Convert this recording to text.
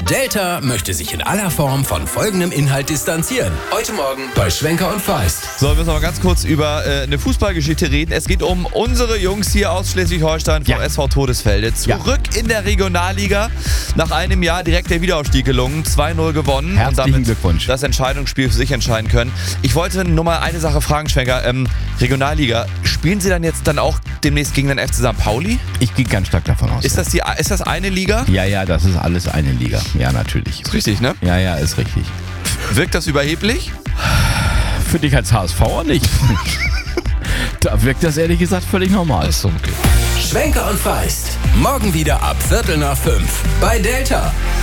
Delta möchte sich in aller Form von folgendem Inhalt distanzieren. Heute Morgen bei Schwenker und Feist. So, wir müssen mal ganz kurz über eine Fußballgeschichte reden. Es geht um unsere Jungs hier aus Schleswig-Holstein vom SV Todesfelde. Zurück in der Regionalliga. Nach einem Jahr direkt der Wiederaufstieg gelungen. 2-0 gewonnen. Herzlichen und damit Glückwunsch. das Entscheidungsspiel für sich entscheiden können. Ich wollte nur mal eine Sache fragen, Schwenker. Regionalliga, spielen Sie dann jetzt auch demnächst gegen den FC St. Pauli? Ich gehe ganz stark davon aus. Ist das eine Liga? Ja, das ist alles eine Liga. Ja, natürlich. Ist richtig, ne? Ja, ist richtig. Wirkt das überheblich? Für dich als HSVer nicht. Da wirkt das ehrlich gesagt völlig normal. Achso, okay. Schwenker und Feist. Morgen wieder ab 4:45 bei Delta.